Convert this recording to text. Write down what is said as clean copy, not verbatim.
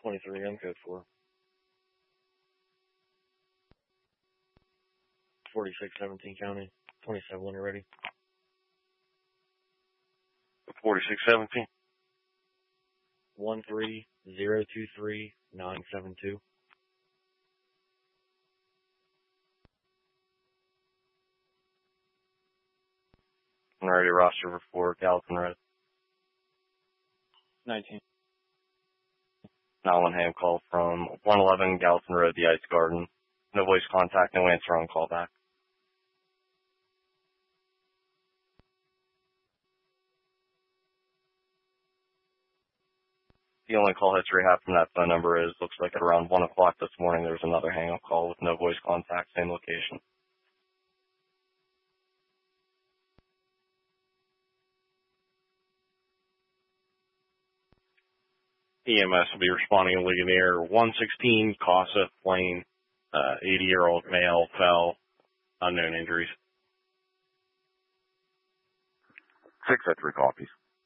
23, I'm code 4. 4617 County, 27 when you're ready. 4617. 13023 972. I'm ready to roster for Gallatin Red. 19. 911 call from 111 Gallatin Road, the Ice Garden. No voice contact, no answer on call back. The only call history I have from that phone number is, looks like at around 1 o'clock this morning there was another hang-up call with no voice contact, same location. EMS will be responding to Ligonier 116 Casa Plain, 80-year-old male fell, unknown injuries. 6 at 3 copies.